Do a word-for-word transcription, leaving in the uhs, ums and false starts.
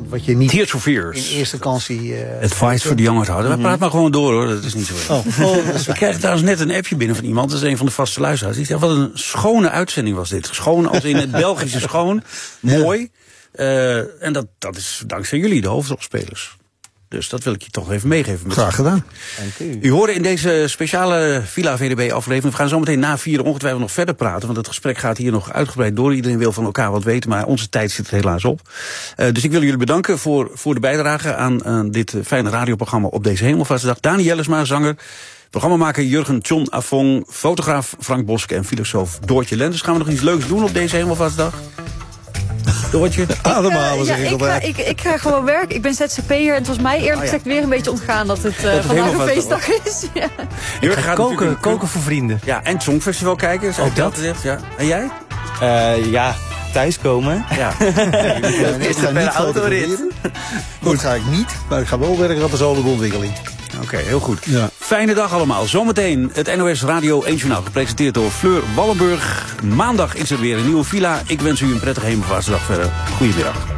wat je niet Tears for Fears. in eerste instantie... Uh, Advice voor de young at heart. Mm-hmm. Praat maar gewoon door hoor, dat is niet zo erg. Oh, oh, We krijgen trouwens net een appje binnen van iemand, dat is een van de vaste luisteraars. Die zegt, wat een schone uitzending was dit. Schoon als in het Belgische schoon. Mooi. Uh, en dat, dat is dankzij jullie, de hoofdrolspelers. Dus dat wil ik je toch even meegeven. Graag gedaan. Dank u. U hoorde in deze speciale Villa V D B aflevering. We gaan zo meteen na vieren ongetwijfeld nog verder praten. Want het gesprek gaat hier nog uitgebreid door. Iedereen wil van elkaar wat weten, maar onze tijd zit er helaas op. Uh, dus ik wil jullie bedanken voor, voor de bijdrage aan, aan dit fijne radioprogramma op deze Hemelvaartsdag. Dani Jellesma, zanger. Programmamaker Jurgen John Afong. Fotograaf Frank Boske en filosoof Doortje Lenders. Gaan we nog iets leuks doen op deze Hemelvaartsdag? Doortje? Ademhalen, uh, ja, ik, ga, ik, ik ga gewoon werken. Ik ben Z Z P'er en het was mij eerlijk gezegd oh, ja. weer een beetje ontgaan dat het, uh, dat vandaag een feestdag is. Ja. Jurgen gaat koken, koken voor vrienden. Ja, en het Songfestival kijken. Ook dat. Gezegd, ja. En jij? Uh, ja, thuiskomen. Ja. Ik ga niet fotograferen. Dat ga ik niet, maar ik ga wel werken aan de zomerontwikkeling. Oké, okay, heel goed. Ja. Fijne dag allemaal. Zometeen het N O S Radio één Journaal, gepresenteerd door Fleur Wallenburg. Maandag is er weer een nieuwe villa. Ik wens u een prettige Hemelvaartsdag verder. Goedemiddag.